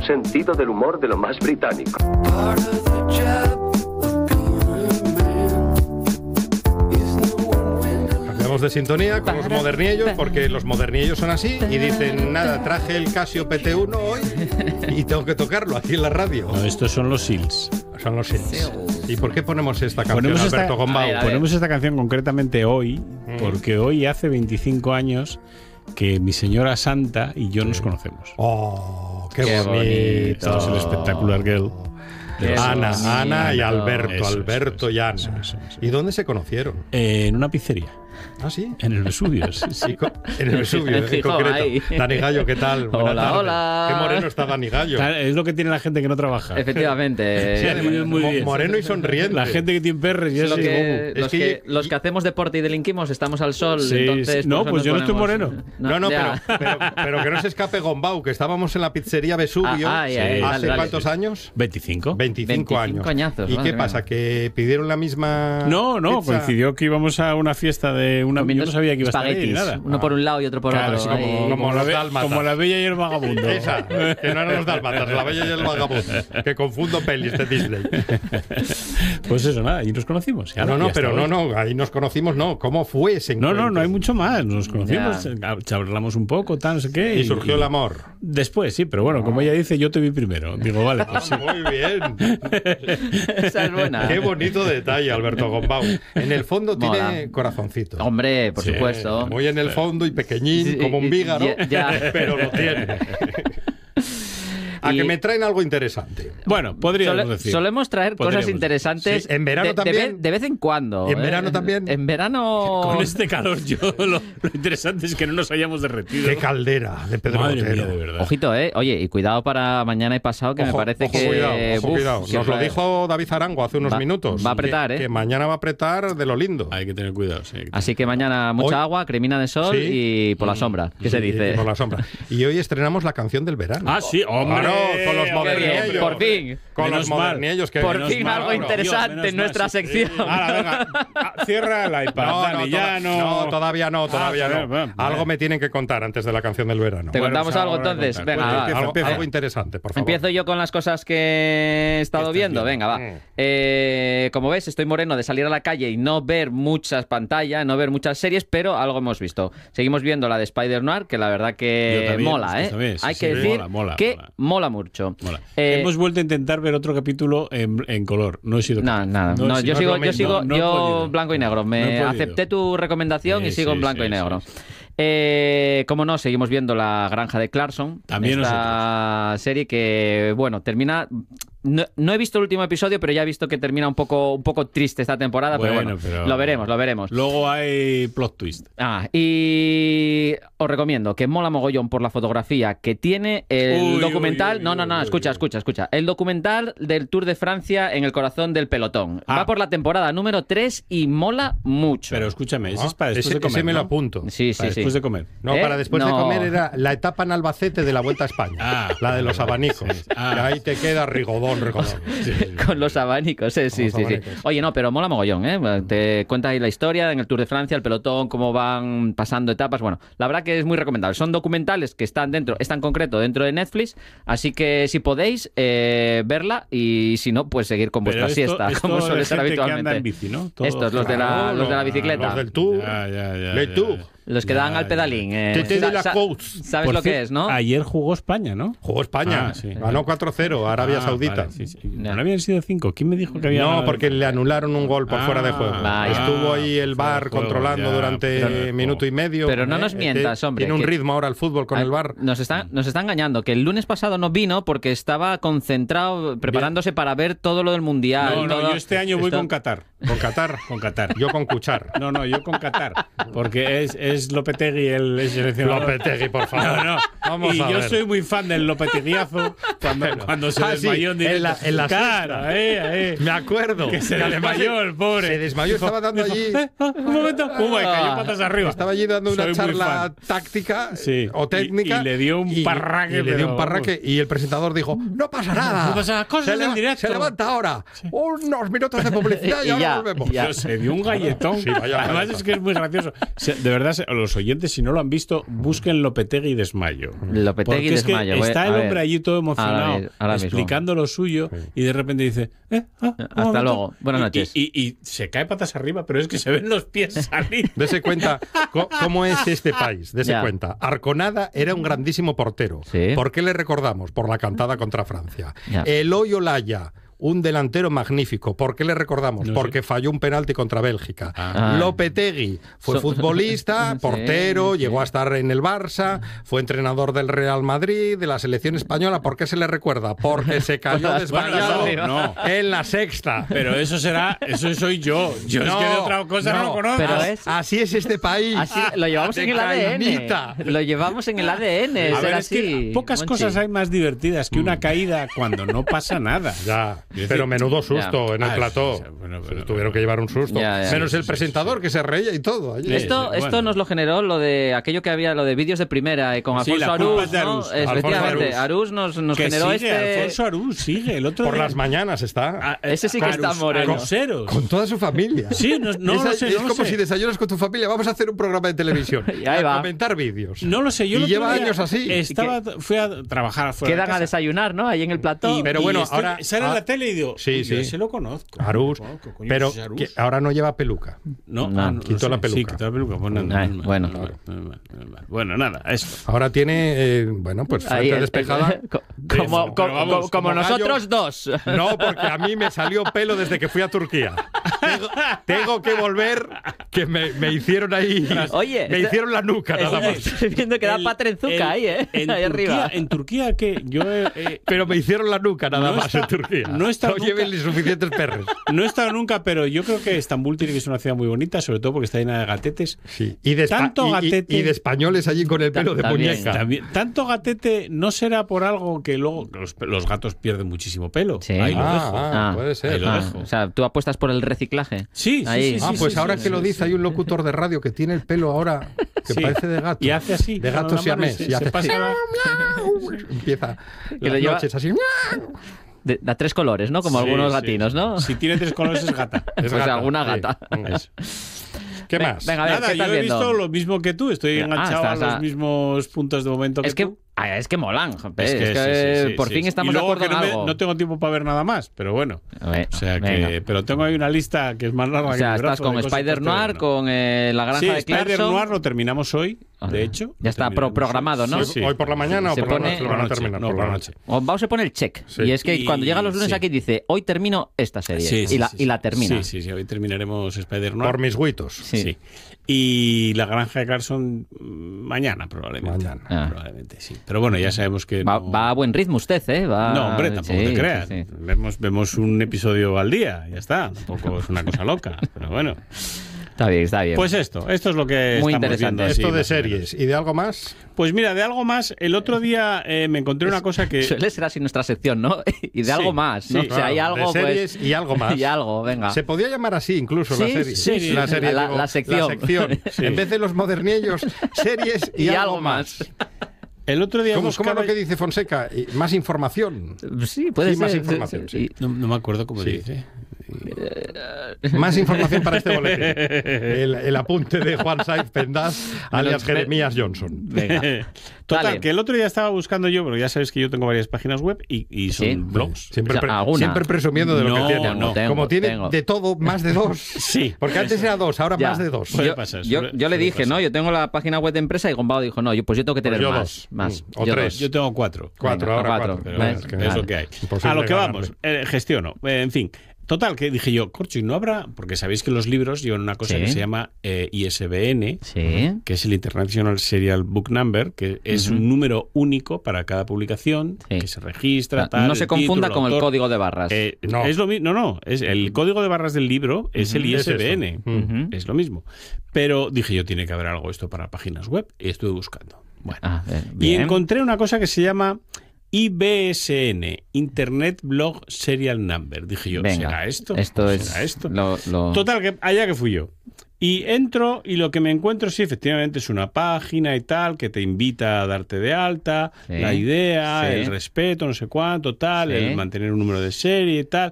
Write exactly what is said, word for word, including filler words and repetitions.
sentido del humor de lo más británico. Cambiamos de sintonía con los modernillos, porque los modernillos son así y dicen, nada, traje el Casio P T uno hoy y tengo que tocarlo aquí en la radio. No, estos son los Seals. Son los Seals. ¿Y por qué ponemos esta canción, Ponemos Alberto esta, Gombau? a ver, a ver. Ponemos esta canción concretamente hoy, mm. porque hoy hace veinticinco años que mi señora Santa y yo sí. nos conocemos. ¡Oh, qué, qué bonito! Estamos en el Espectacular Girl. Ana, sí, Ana y Ana, Alberto, eso, Alberto eso, y Ana. Eso, eso, eso. ¿Y dónde se conocieron? Eh, en una pizzería. ¿Ah, sí? En el Vesubio, sí, sí. En el Vesubio, en, en concreto. Dani Gallo, ¿qué tal? Buenas hola, tardes. Hola. Qué moreno está Dani Gallo. Es lo que tiene la gente que no trabaja. Efectivamente. Sí, además, muy bien. Moreno y sonriente. La gente que tiene perres y es así. Que, es los, que, que, los que hacemos deporte y delinquimos estamos al sol, sí, entonces... No, pues yo ponemos... no estoy moreno. No, no, pero, pero, pero que no se escape Gombau, que estábamos en la pizzería Vesubio ah, ah, sí. ahí, ¿Hace dale, cuántos dale. años? veinticinco. veinticinco años. Añazos, ¿Y qué pasa? ¿Que pidieron la misma No, no, pizza? Coincidió que íbamos a una fiesta de una... Yo no sabía que iba a estar ahí, nada. Uno por un lado y otro por claro, otro. Sí, como, como, los dálmatas. Como la Bella y el Vagabundo. Esa, que no eran los dálmatas, la Bella y el Vagabundo. Que confundo pelis de Disney. Pues eso, nada, y nos conocimos. No, no, no pero no, no, ahí nos conocimos, no. ¿Cómo fue ese encuentro? No, no, no hay mucho más. Nos conocimos, charlamos un poco, tal, no sé qué. Y, y surgió el amor. Después, sí, pero bueno, como ella dice, yo te vi primero. Digo, vale, pues sí. Muy bien. Esa es buena. Qué bonito detalle, Alberto Gombau. En el fondo Mola. Tiene corazoncito. Hombre, por sí, supuesto. Muy en el fondo y pequeñín, sí, como un vígaro, ya, ya. Pero lo tiene. A y... que me traen algo interesante. Bueno, podríamos Sole, decir. Solemos traer podríamos cosas interesantes. Sí, en verano de, también. De, de vez en cuando. ¿Y en ¿eh? verano también? En verano. Con este calor, yo lo, lo interesante es que no nos hayamos derretido. Qué caldera de Pedro Madre Botero. Mía, de verdad. Ojito, ¿eh? Oye, y cuidado para mañana y pasado, que ojo, me parece ojo, que. Cuidado, ojo, uf, cuidado. Nos lo dijo David Arango hace unos va, minutos. Va a apretar, que, ¿eh? Que mañana va a apretar de lo lindo. Hay que tener cuidado, sí. Que Así que mañana mucha hoy... agua, cremina de sol sí. y por la sombra. ¿Qué sí, se dice? Por la sombra. Y hoy estrenamos la canción del verano. Ah, sí, hombre. Claro, con los modernillos. Por fin. Con menos los modernillos. Que por fin mal, algo no, interesante Dios, en nuestra mal, sección. Sí. Ahora, venga, ah, cierra el iPad. No, Dani, no, ya no... no, todavía no, todavía ah, no. Bien, algo bien. Me tienen que contar antes de la canción del verano. ¿Te bueno, contamos algo entonces? Venga, bueno, va, empieza, algo, empieza, algo interesante, por favor. Empiezo yo con las cosas que he estado viendo. Venga, va. Mm. Eh, como ves, estoy moreno de salir a la calle y no ver muchas pantallas, no ver muchas series, pero algo hemos visto. Seguimos viendo la de Spider-Noir, que la verdad que también, mola, ¿eh? También, sí, Hay sí, que sí, decir mola, mola, que mola, mola mucho. Mola. Eh, hemos vuelto a intentar ver otro capítulo en, en color. No he sido Nada, nada. No, no, yo sigo, yo sigo no, no yo blanco y negro. Me no acepté tu recomendación sí, y sigo sí, en blanco sí, y negro. Sí, sí. Eh, como no, seguimos viendo La Granja de Clarkson. También esta nosotros. serie que, bueno, termina... No, no he visto el último episodio, pero ya he visto que termina un poco, un poco triste esta temporada. Bueno, pero bueno, pero lo veremos, lo veremos. Luego hay plot twist. Ah, y os recomiendo que mola mogollón por la fotografía que tiene el uy, documental. Uy, uy, no, no, no, uy, escucha, uy. escucha, escucha. El documental del Tour de Francia en el corazón del pelotón. Ah. Va por la temporada número tres y mola mucho. Pero escúchame, ese ah, es para después ese, de comer. Ese me ¿no? lo apunto. Sí, sí, para sí. Después de comer. No, ¿Eh? para después no. de comer era la etapa en Albacete de la Vuelta a España. Ah, la de los abanicos. Sí. Ah. Y ahí te queda rigodón, rigodón. Sí, sí, sí. Con los abanicos, sí, sí, sí, sí. Oye, no, pero mola mogollón, ¿eh? Te cuenta ahí la historia en el Tour de Francia, el pelotón, cómo van pasando etapas. Bueno, la verdad que es muy recomendable. Son documentales que están dentro, están en concreto dentro de Netflix, así que si podéis, eh, verla y si no, pues seguir con vuestra esto, siesta, esto como suele ser habitualmente. Que anda en bici, ¿no? Todo, Estos, los, claro, de la, los de la los, bicicleta. Los del Tour. Ya, ya, ya, Le ya, Tour. ya. Los que ya, dan al pedalín. Eh. Tete de la Sa Coach. ¿Sabes Por lo que fin, es, no? Ayer jugó España, ¿no? Jugó España. Ah, sí. Ganó cuatro cero a Arabia ah, Saudita. Vale, sí, sí. No habían sido cinco. ¿Quién me dijo que había No, ganado? porque le anularon un gol por ah, fuera de juego. vaya. Estuvo ahí el Fuera V A R de juego, controlando ya, durante fuera de minuto y medio. Pero no ¿eh? nos mientas, hombre. Tiene un que... ritmo ahora el fútbol con ah, el V A R. Nos está, nos está engañando, que el lunes pasado no vino porque estaba concentrado, preparándose Bien. para ver todo lo del Mundial. No, no, todo... yo este año voy Esto... con Qatar. ¿Con Qatar? Con Qatar. Yo con Cuchar. No, no, yo con Qatar. Porque es, es Lopetegui el, el seleccionador. Lopetegui, por favor. No, no. Vamos y a yo ver. soy muy fan del Lopeteguiazo cuando, cuando se ah, desmayó sí, en la, en la cara, eh, eh. Me acuerdo. Que se desmayó el pobre. Se desmayó, dijo, estaba dando dijo, allí. Eh, oh, un momento. Pum, y cayó patas arriba. Estaba allí dando una soy charla táctica sí. o técnica. Y, y le dio un y, parraque. Y le dio un parraque. Vamos. Y el presentador dijo: No pasa nada. No pasa nada. Cosas se, en directo. se levanta ahora. Sí. Unos minutos de publicidad y, y ahora ya, volvemos. Ya. Se dio un galletón. Sí, vaya Además, galletón. es que es muy gracioso. Se, de verdad, se, los oyentes, si no lo han visto, busquen Lopetegui Desmayo. Lopetegui Desmayo. Es que está a el ver. hombre allí todo emocionado, Ahora, ahora explicando lo suyo, Sí. y de repente dice, eh, ah, un Hasta momento. luego. Buenas Y- noches. Y, y- y se cae patas arriba, pero es que se ven los pies salir. Dese cuenta co- cómo es este país. Dese Ya. cuenta. Arconada era un grandísimo portero. Sí. ¿Por qué le recordamos? Por la cantada contra Francia. Ya. Eloy Olaya, un delantero magnífico. ¿Por qué le recordamos? No sé. Porque falló un penalti contra Bélgica. Ah. Lopetegui fue So- futbolista, Sí, portero, sí. llegó a estar en el Barça, fue entrenador del Real Madrid, de la selección española. ¿Por qué se le recuerda? Porque se cayó Bueno, desmayado no, no. en la sexta. Pero eso será, eso soy yo. Yo es que de otra cosa no, lo conozco. Pero As- es- Así es este país. Así, lo llevamos en el A D N. Cañita. Lo llevamos en el A D N. A ser ver, es así, que pocas Monchi. cosas hay más divertidas que una caída cuando no pasa nada. Ya, Quiero pero decir- menudo susto Ya. en el Ah, plató. sí, sí, bueno, pero- Tuvieron que llevar un susto. Ya, ya. Menos Sí, el sí, presentador sí. que se reía y todo. allí. Esto, Sí, esto bueno. nos lo generó lo de aquello que había, lo de vídeos de primera eh, con Sí, Alfonso la culpa Arús, es de ¿no? Arús. Efectivamente, Alfonso Arús nos, nos Que generó sigue, este... Alfonso Arús sigue. El otro Por día- las mañanas está. Ah, eh, Ese sí que está Arús- moreno. Aruseros. Con toda su familia. Sí, no, no es, lo sé, es no lo como sé. si desayunas con tu familia. Vamos a hacer un programa de televisión. Y ahí a va. comentar vídeos. No lo sé, yo Y el otro lleva día años así. Estaba, fui a trabajar afuera. Quedan de a casa. desayunar, ¿no? Ahí en el plató. Y- Pero y bueno, estoy- ahora- sale en ah, la tele y digo, sí, "Uy, yo sí. ese lo conozco. Arús. Lo conozco, coño, Pero ese es Arús". que ahora no lleva peluca. No, No, ah, no, quitó no la sé. peluca. Sí, quitó la peluca. Bueno, nada, Ay, menos mal, bueno. menos mal, menos mal, menos mal. Bueno, nada, eso. Ahora tiene, eh, bueno, pues Ahí frente el- despejada. co- como, Eso, pero como- vamos, como como gallo. nosotros dos. No, porque a mí me salió pelo desde que fui a Turquía. Tengo, tengo que volver, que me, me hicieron ahí. Oye, me está- hicieron la nuca, nada Oye, más. estoy viendo que da El- patrenzuca el- ahí, ¿eh? En ahí Turquía, arriba. En Turquía, que yo he- he- Pero me hicieron la nuca nada No más está- en Turquía. no está nunca- lleven ni suficientes perros. no he estado nunca, pero yo creo que Estambul tiene que ser una ciudad muy bonita, sobre todo porque está llena de gatetes. Sí. Y de, espa- Tanto y- y- gatete. y de españoles allí con el pelo de También. muñeca. También, tanto gatete no será por algo que luego los, los gatos pierden muchísimo pelo. Sí. Ahí lo Ah, dejo. ah, Ah, puede ser. ahí lo Ah, dejo. o sea, tú apuestas por el reciclaje. Sí, sí, Ahí. sí, sí. Ah, pues sí, ahora sí, que lo sí, dice, sí. hay un locutor de radio que tiene el pelo ahora que Sí. parece de gato. Y hace así. De con gato la mano siamés. se- Y se hace pasa la- Empieza lo las lleva- noches así. De, da tres colores, ¿no? Como Sí, algunos sí. gatinos, ¿no? Si tiene tres colores es gata. Es Pues gata, alguna sí. gata. Eso. ¿Qué Ven- más? venga, a ver, Nada, ¿qué yo estás he viendo? visto lo mismo que tú. Estoy Ah, enganchado estás a los a- mismos puntos de momento que Es que, tú. ah, es que molan, joder, Es es que que, sí, sí, sí, por sí, fin sí. estamos Y de luego acuerdo que en no, me- algo. no tengo tiempo para ver nada más, pero bueno. A ver, O sea venga. que, pero tengo ahí una lista que es más larga O que sea, mi estás brazo con de cosas Spider que Noir, estoy viendo. con eh, la granja Sí, de Spider Clarkson. Noir lo terminamos hoy, de hecho. Ya está Lo terminamos pro- programado, hoy. ¿no? Sí, sí. ¿Hoy por la mañana Se o por la pone- noche? Lo van a Por la terminar noche, por la noche. O Bau se pone el check. Sí. Y es que Y- cuando llegan los lunes sí. aquí dice, hoy termino esta serie. Sí, sí, y, la, sí, y la sí. termina. Sí, sí, sí, hoy terminaremos Spider Noir. Por mis huitos. Sí. Sí. Y la granja de Carson mm, mañana probablemente. Mañana. Ah. Probablemente, sí. Pero bueno, ya sabemos que Va, no... va a buen ritmo usted, ¿eh? Va... No, hombre, tampoco Sí, te creas. sí, sí. Vemos, vemos un episodio al día, ya está. Tampoco es una cosa loca, pero bueno. Está bien, está bien. Pues esto, esto es lo que Muy estamos interesante. viendo así, Esto de más o menos. series. ¿Y de algo más? Pues mira, de algo más, el otro día eh, me encontré una cosa que... Suele ser así nuestra sección, ¿no? Y de Sí, algo más, ¿no? sí, o sea, hay claro, algo, de series pues... y algo más. Y algo, venga. Se podía llamar así incluso la Sí, serie. sí, sí. La, serie, La- digo, la sección. la sección. Sí. En vez de los modernillos, series y, Y algo, algo más. más. El otro día ¿Cómo, ¿Cómo buscaba... es lo que dice Fonseca? Y más información. Sí, puede Sí, ser. más información, sí. No, no me acuerdo cómo Sí. dice. Más información para este boletín. El, el apunte de Juan Saiz Pendas, alias Menos- Jeremías Johnson. Venga. Total, Dale. que el otro día estaba buscando yo, porque ya sabes que yo tengo varias páginas web y, y son Sí. blogs. Siempre, O sea, pre- ¿alguna? siempre presumiendo de lo No, que tiene. no. Tengo, Como tiene tengo. de todo, más de dos. Sí. Porque antes era dos, ahora Ya. más de dos. Puede Yo, pasar, yo- suele- yo le suele dije, pasar. ¿no? Yo tengo la página web de empresa y Gombao dijo, no, yo, pues yo tengo que tener Pues yo más. dos. más. O Yo tres. dos. Yo tengo cuatro. Cuatro, Venga, ahora cuatro. cuatro. Pero ¿Ves? bueno, es, que Vale. es lo que hay. Imposible A lo que ganarle. vamos, eh, gestiono. Eh, en fin, total, que dije yo, corcho, ¿y no habrá? Porque sabéis que los libros llevan una cosa Sí. que se llama eh, I S B N, Sí. que es el International Serial Book Number, que es Ujú. un número único para cada publicación, Sí. que se registra. O sea, tal, no se el confunda título, con el autor. código de barras. Eh, No. Es lo mismo, no, no, es el código de barras del libro es el Ujú. I S B N, Es eso. Mm. Ujú. es lo mismo. Pero dije yo, tiene que haber algo esto para páginas web y estuve buscando. Bueno, Ah, eh, y bien. encontré una cosa que se llama I B S N, Internet Blog Serial Number. Dije yo, Venga, ¿será esto? Esto ¿Será es esto? Lo, lo- Total, que allá que fui yo. Y entro y lo que me encuentro, sí, efectivamente, es una página y tal que te invita a darte de alta, Sí, la idea, sí. el respeto, no sé cuánto, tal, Sí. el mantener un número de serie y tal.